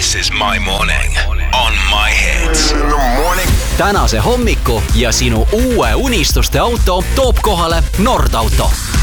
This is my morning on my hits. Tänase hommiku ja sinu uue unistuste auto toob kohale Nordauto.